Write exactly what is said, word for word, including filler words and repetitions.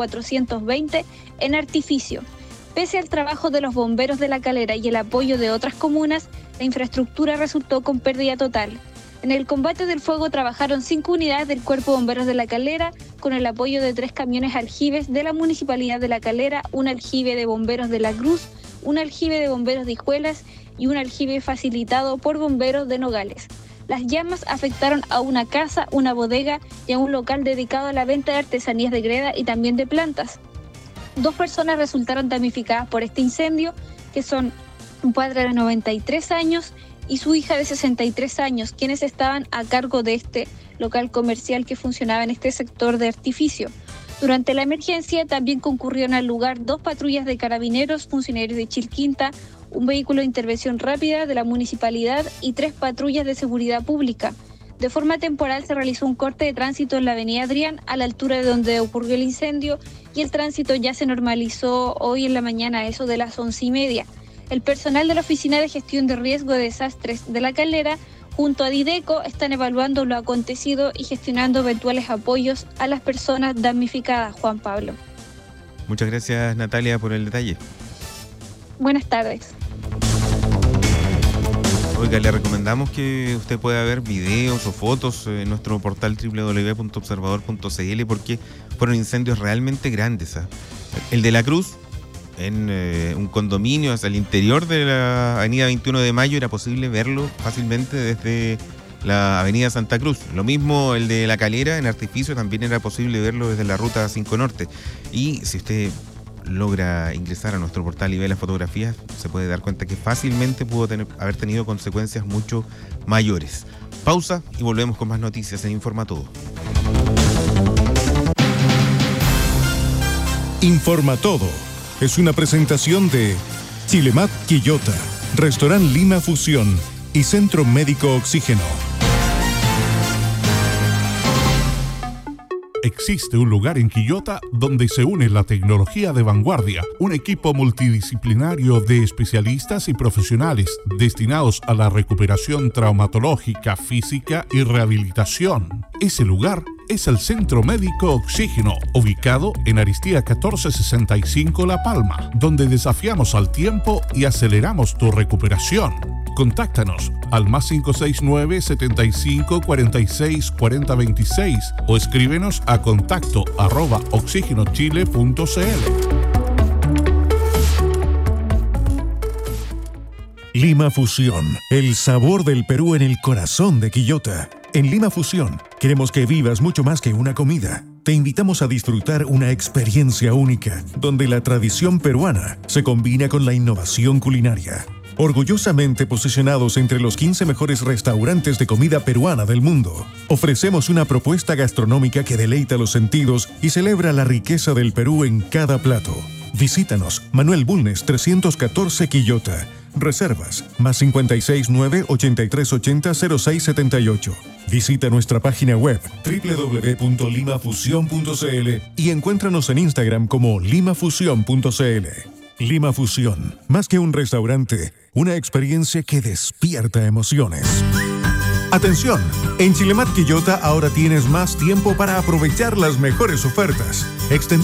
cuatrocientos veinte en Artificio. Pese al trabajo de los bomberos de La Calera y el apoyo de otras comunas, la infraestructura resultó con pérdida total. En el combate del fuego trabajaron cinco unidades del Cuerpo de Bomberos de La Calera, con el apoyo de tres camiones aljibes de la Municipalidad de La Calera, un aljibe de bomberos de La Cruz, un aljibe de bomberos de Hijuelas y un aljibe facilitado por bomberos de Nogales. Las llamas afectaron a una casa, una bodega y a un local dedicado a la venta de artesanías de greda y también de plantas. Dos personas resultaron damnificadas por este incendio, que son un padre de noventa y tres años y su hija de sesenta y tres años, quienes estaban a cargo de este local comercial que funcionaba en este sector de Artificio. Durante la emergencia también concurrieron al lugar dos patrullas de carabineros, funcionarios de Chilquinta, un vehículo de intervención rápida de la municipalidad y tres patrullas de seguridad pública. De forma temporal se realizó un corte de tránsito en la avenida Adrián, a la altura de donde ocurrió el incendio, y el tránsito ya se normalizó hoy en la mañana a eso de las once y media. El personal de la Oficina de Gestión de Riesgo de Desastres de La Calera, junto a Dideco, están evaluando lo acontecido y gestionando eventuales apoyos a las personas damnificadas. Juan Pablo. Muchas gracias, Natalia, por el detalle. Buenas tardes. Oiga, le recomendamos que usted pueda ver videos o fotos en nuestro portal doble u doble u doble u punto observador punto c l, porque fueron incendios realmente grandes. ¿eh? El de La Cruz, en eh, un condominio hacia el interior de la avenida veintiuno de mayo, era posible verlo fácilmente desde la avenida Santa Cruz. Lo mismo el de La Calera, en Artificio, también era posible verlo desde la ruta cinco Norte. Y si usted logra ingresar a nuestro portal y ver las fotografías, se puede dar cuenta que fácilmente pudo tener, haber tenido consecuencias mucho mayores. Pausa y volvemos con más noticias en Informa Todo. Informa Todo es una presentación de Chilemat Quillota, Restaurant Lima Fusión y Centro Médico Oxígeno. Existe un lugar en Quillota donde se une la tecnología de vanguardia, un equipo multidisciplinario de especialistas y profesionales destinados a la recuperación traumatológica, física y rehabilitación. Ese lugar es el Centro Médico Oxígeno, ubicado en Aristía catorce sesenta y cinco La Palma, donde desafiamos al tiempo y aceleramos tu recuperación. Contáctanos al más cinco seis nueve, setenta y cinco, cuarenta y seis, cuarenta veintiséis o escríbenos a contacto arroba oxígenochile punto cl. Lima Fusión, el sabor del Perú en el corazón de Quillota. En Lima Fusión queremos que vivas mucho más que una comida. Te invitamos a disfrutar una experiencia única, donde la tradición peruana se combina con la innovación culinaria. Orgullosamente posicionados entre los quince mejores restaurantes de comida peruana del mundo, ofrecemos una propuesta gastronómica que deleita los sentidos y celebra la riqueza del Perú en cada plato. Visítanos, Manuel Bulnes trescientos catorce Quillota. Reservas, más cincuenta y seis nueve, ochenta y tres ochenta, cero seis setenta y ocho. Visita nuestra página web doble u doble u doble u punto lima fusión punto c l y encuéntranos en Instagram como lima fusión punto c l. Lima Fusión, más que un restaurante, una experiencia que despierta emociones. Atención, en Chilemat Quillota ahora tienes más tiempo para aprovechar las mejores ofertas. Extend-